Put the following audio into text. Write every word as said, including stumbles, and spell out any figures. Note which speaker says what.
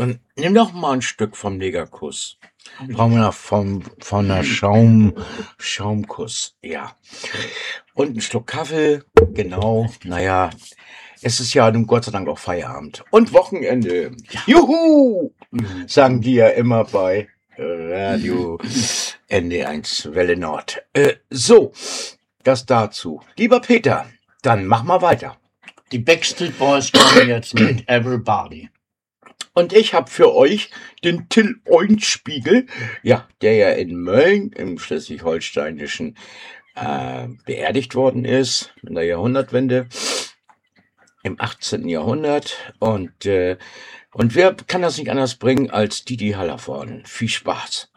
Speaker 1: Und nimm doch mal ein Stück vom Negerkuss. Brauchen wir noch vom, von der Schaum, Schaumkuss, ja. Und ein Schluck Kaffee, genau. Naja, es ist ja nun Gott sei Dank auch Feierabend. Und Wochenende. Juhu! Sagen die ja immer bei Radio N D eins Welle Nord. Äh, so, das dazu. Lieber Peter, dann mach mal weiter.
Speaker 2: Die Backstreet Boys kommen jetzt mit Everybody.
Speaker 1: Und ich habe für euch den Till Eulenspiegel, ja, der ja in Mölln im Schleswig-Holsteinischen äh, beerdigt worden ist, in der Jahrhundertwende, im achtzehnten Jahrhundert. Und, äh, und wer kann das nicht anders bringen als Didi Hallervorden? Viel Spaß.